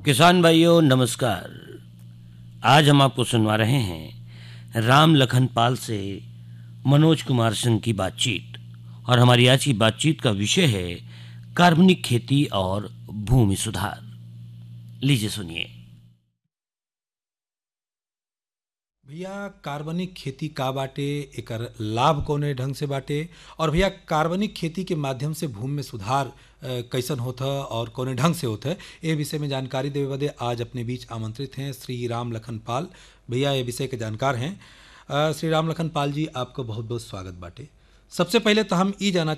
किसान भाइयों नमस्कार। आज हम आपको सुनवा रहे हैं राम लखन पाल से मनोज कुमार सिंह की बातचीत। और हमारी आज की बातचीत का विषय है कार्बनिक खेती और भूमि सुधार। लीजिए सुनिए। भैया कार्बनिक खेती का बाटे, एकर लाभ कौने ढंग से बाटे, और भैया कार्बनिक खेती के माध्यम से भूमि में सुधार कैसन होता और कौने ढंग से होता है, ये विषय में जानकारी देवे बदे आज अपने बीच आमंत्रित हैं श्री राम लखन पाल। भैया ये विषय के जानकार हैं। श्री राम लखन पाल जी, आपका बहुत बहुत स्वागत बाटे। सबसे पहले तो हम ई जाना